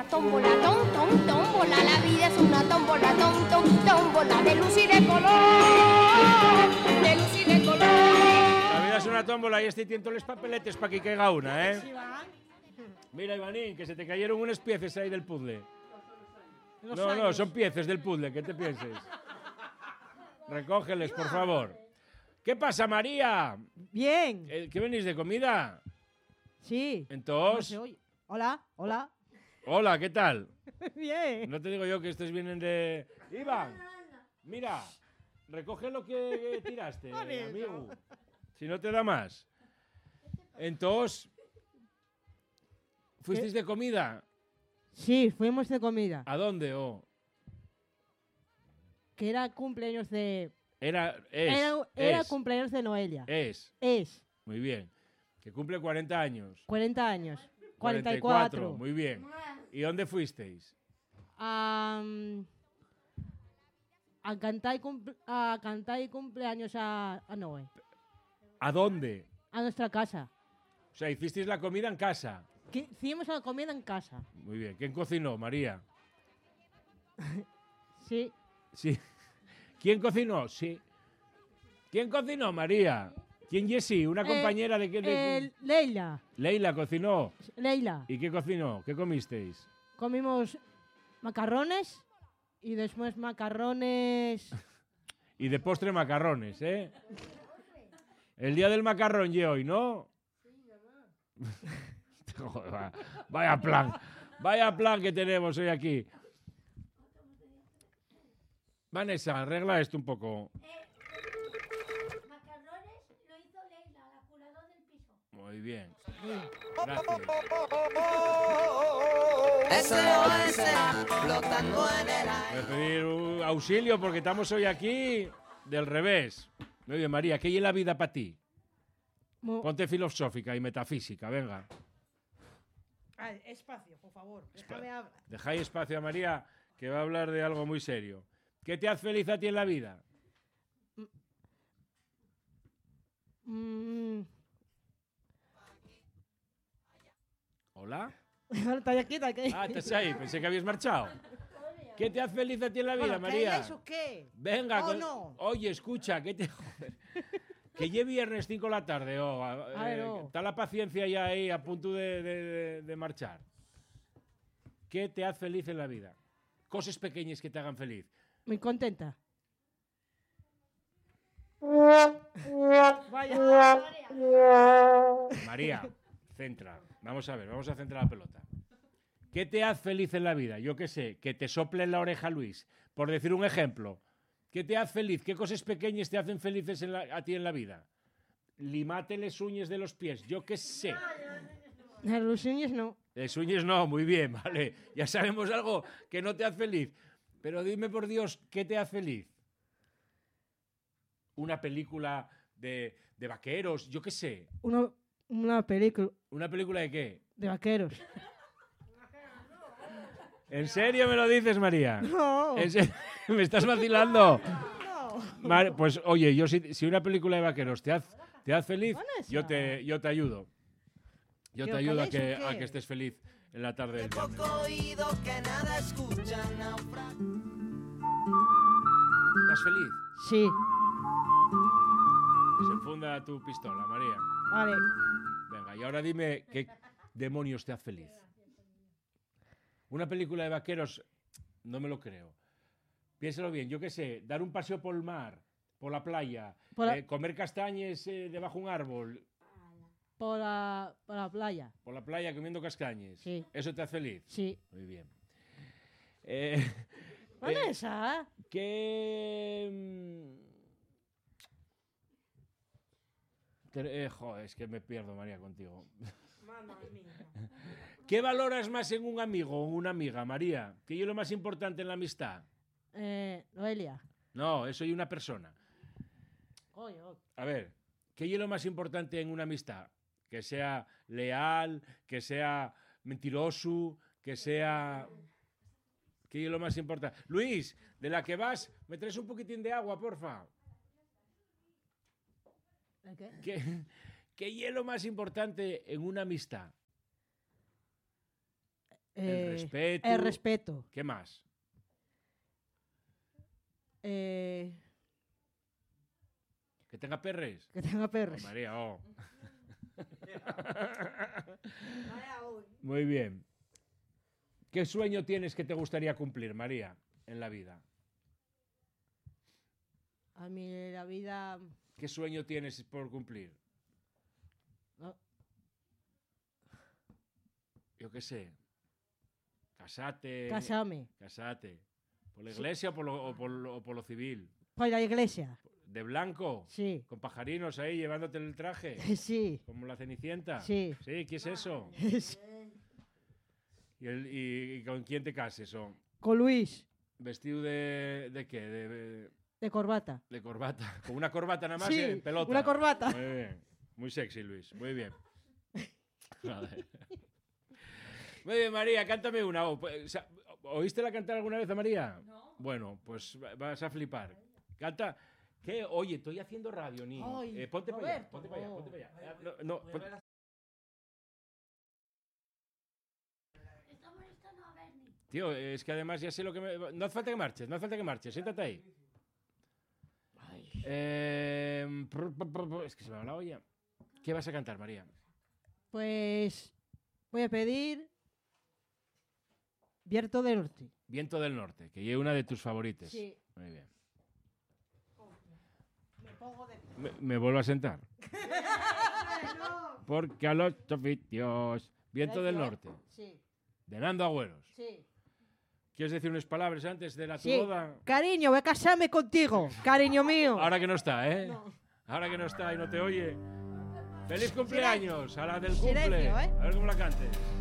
una tómbola, tómbola, la vida es una tómbola, tómbola, de luz y de color, de luz y de color. La vida es una tómbola y este tiento los papeletes para que caiga una, ¿eh? Mira, Ivanín, que se te cayeron unas piezas ahí del puzzle. No, son piezas del puzzle, ¿qué te pienses? Recógeles, por favor. ¿Qué pasa, María? Bien. ¿Qué venís de comida? Sí. Entonces. No hola. Hola, ¿qué tal? Bien. No te digo yo que estos vienen de... Iván, mira, recoge lo que tiraste, amigo. Si no te da más. Entonces, ¿fuisteis de comida? Sí, fuimos de comida. ¿A dónde? Oh? Que era cumpleaños de... Era cumpleaños de Noelia. Es. Muy bien. Que cumple 40 años. 40 años. 44. Muy bien. ¿Y dónde fuisteis? A cantar y cumpleaños a Noé. ¿A dónde? A nuestra casa. O sea, hicisteis la comida en casa. Hicimos la comida en casa. Muy bien. ¿Quién cocinó, María? Sí. Sí. ¿Quién cocinó? Sí. ¿Quién cocinó, María? ¿Quién Jessie? ¿Una compañera de qué? Leila. Leila cocinó. Leila. ¿Y qué cocinó? ¿Qué comisteis? Comimos macarrones y después macarrones... Y de postre macarrones, ¿eh? El día del macarrón y hoy, ¿no? Joder, vaya plan que tenemos hoy aquí. Vanessa, arregla esto un poco. Macarrones lo hizo Leila, la curadora del piso. Muy bien. Gracias. Voy a pedir un auxilio porque estamos hoy aquí del revés. Muy bien, María, ¿qué hay en la vida para ti? Ponte filosófica y metafísica, venga. Espacio, por favor. Déjame hablar. Dejáis espacio a María, que va a hablar de algo muy serio. ¿Qué te hace feliz a ti en la vida? ¿Hola? Está aquí. Ah, estás ahí, pensé que habías marchado. ¿Qué te hace feliz a ti en la vida, María? ¿Qué es o qué? Venga, no. Oye, escucha, ¿qué te joder? Que lleve viernes 5 de la tarde, está la paciencia ya ahí a punto de marchar. ¿Qué te hace feliz en la vida? Cosas pequeñas que te hagan feliz. Muy contenta. Vaya. María, centra. Vamos a ver, vamos a centrar la pelota. ¿Qué te hace feliz en la vida? Yo qué sé, que te sople en la oreja Luis. Por decir un ejemplo. ¿Qué te hace feliz? ¿Qué cosas pequeñas te hacen felices a ti en la vida? Limate las uñas de los pies. Yo qué sé. Los uñas no. Las uñas no, muy bien, vale. Ya sabemos algo que no te hace feliz. Pero dime por Dios, ¿qué te hace feliz? Una película de vaqueros, yo qué sé. Una película. ¿Una película de qué? De vaqueros. ¿En serio me lo dices, María? No. ¿Me estás vacilando? No. Pues oye, yo si una película de vaqueros te hace feliz, yo te ayudo. Yo te ayudo a que estés feliz en la tarde del viernes. ¿Estás feliz? Sí. Se enfunda tu pistola, María. Vale. Venga, y ahora dime qué demonios te hace feliz. Una película de vaqueros, no me lo creo. Piénsalo bien, yo qué sé, dar un paseo por el mar, por la playa, comer castañas debajo de un árbol. Por la playa. Por la playa comiendo castañas. Sí. ¿Eso te hace feliz? Sí. Muy bien. Vanessa. Joder, es que me pierdo, María, contigo. Mamma mía. ¿Qué valoras más en un amigo o una amiga, María? ¿Qué es lo más importante en la amistad? Noelia. No, eso es una persona. Oye. A ver, ¿qué es lo más importante en una amistad? Que sea leal, que sea mentiroso, que sea... ¿Qué es lo más importante? Luis, de la que vas, ¿me traes un poquitín de agua, porfa? ¿Qué es lo más importante en una amistad? El respeto. El respeto. ¿Qué más? Que Que tenga perres. tenga Oh, perros. María, oh. Muy bien. ¿Qué sueño tienes que te gustaría cumplir, María, en la vida? A mí la vida... ¿Qué sueño tienes por cumplir? no, Yo qué sé. Casate. casarme. Casate. ¿Por la iglesia o por lo civil? Por la iglesia. ¿De blanco? Sí. ¿Con pajarinos ahí llevándote el traje? Sí. ¿Como la Cenicienta? Sí. Sí, ¿qué es eso? Sí. ¿Y con quién te cases? ¿O Con Luis. vestido de qué? De corbata. De corbata. ¿Con una corbata nada más? Sí, En pelota. una corbata. Muy bien. Muy sexy, Luis. Muy bien. Joder. Muy bien, María, cántame una. ¿Oíste cantar alguna vez a María? No. Bueno, pues vas a flipar. Canta. ¿Qué? Oye, estoy haciendo radio, niño. Ay, Ponte para allá, Roberto. ponte para allá, ponte para allá. No, tío, es que además ya sé lo que me... No hace falta que marches, no hace falta que marches. Siéntate ahí. Es que se me va la olla. ¿Qué vas a cantar, María? Pues voy a pedir Viento del Norte. Viento del Norte, que es una de tus favoritas. Sí. Muy bien. Me pongo de... Me vuelvo a sentar. Porque a los oficios. Viento del Norte, Sí, de Nando Agüeros. sí. ¿Quieres decir unas palabras antes de la tu Sí. boda? Cariño, voy a casarme contigo. Cariño mío. Ahora que no está, ¿eh? No. Ahora que no está y no te oye. ¡Feliz cumpleaños! A la del cumple. Silencio, ¿eh? A ver cómo la cantes.